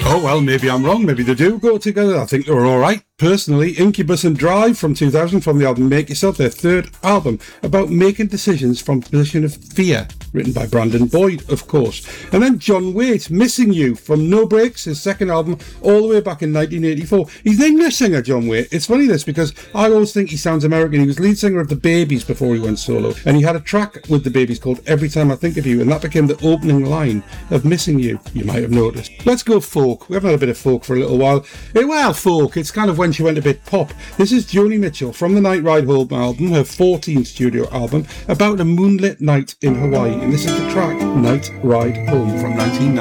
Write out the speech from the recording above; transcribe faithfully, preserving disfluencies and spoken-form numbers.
Oh, well, maybe I'm wrong. Maybe they do go together. I think they're all right. Personally, Incubus and Drive from two thousand from the album Make Yourself, their third album, about making decisions from a position of fear, written by Brandon Boyd, of course. And then John Waite, Missing You, from No Breaks, his second album, all the way back in nineteen eighty-four. He's an English singer, John Waite. It's funny this, because I always think he sounds American. He was lead singer of The Babies before he went solo, and he had a track with The Babies called Every Time I Think of You, and that became the opening line of Missing You, you might have noticed. Let's go folk. We haven't had a bit of folk for a little while. Eh, well, folk, it's kind of when she went a bit pop. This is Joni Mitchell from the Night Ride Home album, her fourteenth studio album, about a moonlit night in Hawaii, and this is the track Night Ride Home from nineteen ninety.